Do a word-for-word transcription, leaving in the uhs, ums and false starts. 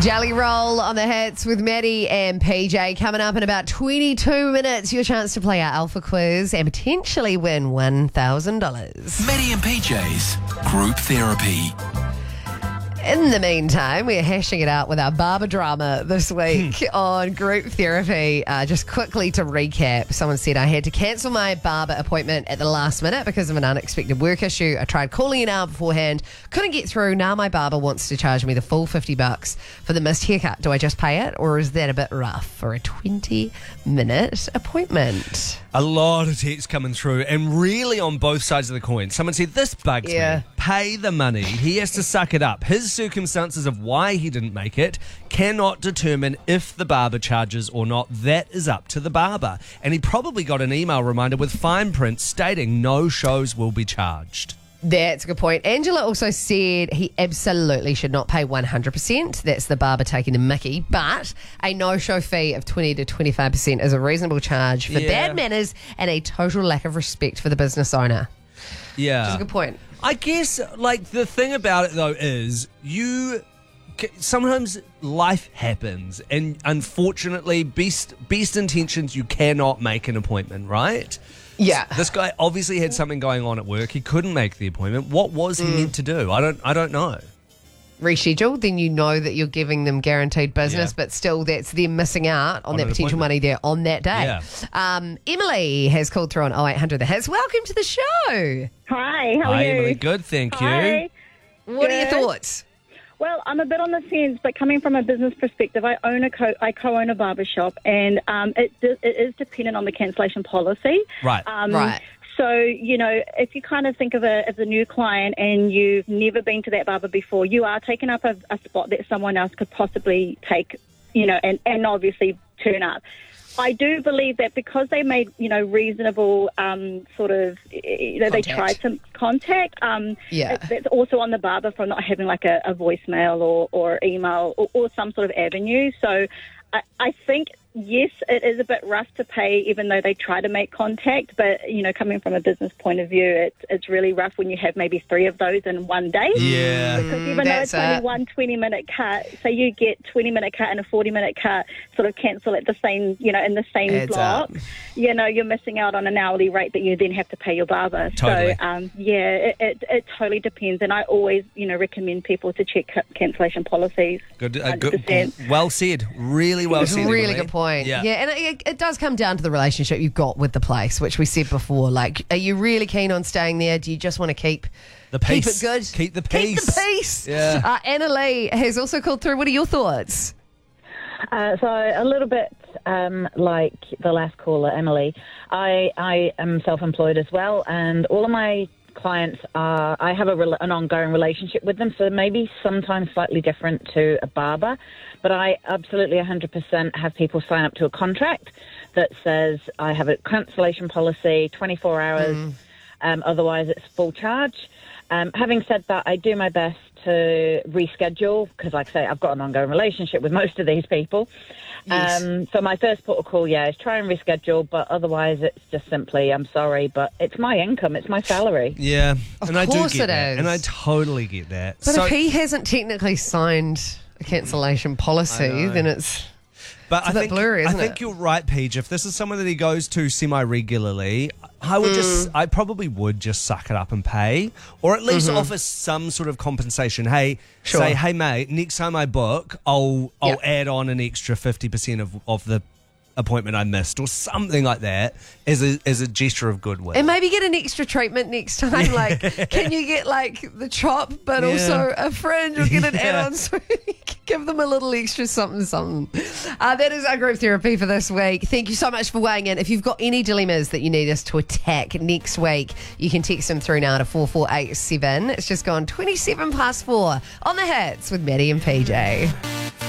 Jelly Roll on the hits with Maddie and P J. Coming up in about twenty-two minutes, your chance to play our Alpha Quiz and potentially win one thousand dollars. Maddie and P J's Group Therapy. In the meantime, we're hashing it out with our barber drama this week on Group Therapy. Uh, just quickly to recap, someone said I had to cancel my barber appointment at the last minute because of an unexpected work issue. I tried calling an hour beforehand, couldn't get through. Now my barber wants to charge me the full fifty bucks for the missed haircut. Do I just pay it, or is that a bit rough for a twenty minute appointment? A lot of texts coming through, and really on both sides of the coin. Someone said, this bugs Yeah. me. Pay the money. He has to suck it up. His circumstances of why he didn't make it cannot determine if the barber charges or not. That is up to the barber. And he probably got an email reminder with fine print stating no shows will be charged. That's a good point. Angela also said he absolutely should not pay one hundred percent. That's the barber taking the mickey. But a no-show fee of twenty to twenty-five percent is a reasonable charge for Yeah. bad manners and a total lack of respect for the business owner. Yeah. That's a good point. I guess, like, the thing about it, though, is you... Sometimes life happens, and unfortunately, best, best intentions, you cannot make an appointment, right? Yeah. This guy obviously had something going on at work. He couldn't make the appointment. What was he meant to do? I don't I don't know. Reschedule, then you know that you're giving them guaranteed business, Yeah. but still that's them missing out on, On that an potential appointment. money there on that day. Yeah. Um, Emily has called through on oh eight hundred The Hits. Welcome to the show. Hi, how are Hi, you? Emily. Good, thank you. Hi. What are your Good. thoughts? Well, I'm a bit on the fence, but coming from a business perspective, I own a co- I co-own a barber shop, and um, it, it is dependent on the cancellation policy. Right. Um, Right. So, you know, if you kind of think of it as a new client and you've never been to that barber before, you are taking up a, a spot that someone else could possibly take, you know, and, and obviously turn up. I do believe that because they made, you know, reasonable um, sort of, you know, they tried Contact. to contact. Um, Yeah. it- It's also on the barber for not having like a, a voicemail or, or email or, or some sort of avenue. So I, I think, yes, it is a bit rough to pay even though they try to make contact. But, you know, coming from a business point of view, it's, it's really rough when you have maybe three of those in one day. Yeah. Because even though that's it's only it. one twenty-minute cut, so you get twenty-minute cut and a forty-minute cut sort of cancel at the same, you know, in the same Adds block. up. You know, you're missing out on an hourly rate that you then have to pay your barber. Totally. So, um, yeah, it, it, it totally depends. And I always, you know, recommend people to check ca- cancellation policies. Good, uh, one hundred good. percent. Well said. Really well It's said. a really Emily. good point. Yeah. Yeah, and it, it does come down to the relationship you've got with the place, which we said before. Like, are you really keen on staying there? Do you just want to keep The keep peace. it good? Keep the Keep the peace. peace. Yeah. Uh, Anna Lee has also called through. What are your thoughts? Uh, so a little bit um, like the last caller, Emily, I, I am self-employed as well, and all of my clients are, I have a, rela- an ongoing relationship with them, so maybe sometimes slightly different to a barber, but I absolutely one hundred percent have people sign up to a contract that says I have a cancellation policy, twenty-four hours, um, otherwise it's full charge. Um, having said that, I do my best to reschedule because, like I say, I've got an ongoing relationship with most of these people. Yes. Um, so my first port of call, yeah, is try and reschedule, but otherwise it's just simply, I'm sorry, but it's my income, it's my salary. Yeah. Of and I do course get it that. is. And I totally get that. But So- if he hasn't technically signed a cancellation policy, I know. then it's But It's a I bit think, blurry, I isn't think it? you're right, Paige. If this is someone that he goes to semi-regularly, I would just, Mm. I probably would just suck it up and pay, or at least Mm-hmm. offer some sort of compensation. Hey, Sure. say, hey mate, next time I book, I'll I'll Yeah. add on an extra fifty percent of of the appointment I missed, or something like that, as a as a gesture of goodwill. and maybe get an extra treatment next time. Like, can you get like the chop, but Yeah. also a fringe, or get an Yeah. add-on so you can give them a little extra something, something. Uh, that is our group therapy for this week. Thank you so much for weighing in. If you've got any dilemmas that you need us to attack next week, you can text them through now to four four eight seven. It's just gone twenty-seven past four on the hits with Maddie and P J.